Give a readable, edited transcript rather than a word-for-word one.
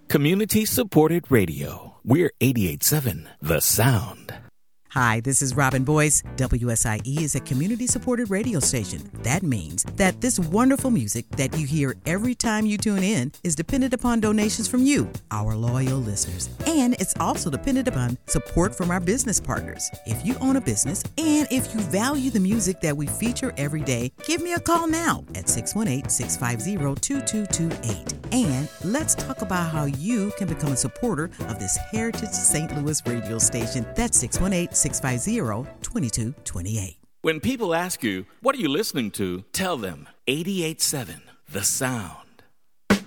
Community supported radio. We're 88.7 The Sound. Hi, this is Robin Boyce. WSIE is a community-supported radio station. That means that this wonderful music that you hear every time you tune in is dependent upon donations from you, our loyal listeners. And it's also dependent upon support from our business partners. If you own a business and if you value the music that we feature every day, give me a call now at 618-650-2228. And let's talk about how you can become a supporter of this Heritage St. Louis radio station. That's 618-650-2228. When people ask you, what are you listening to? Tell them 88.7 The Sound.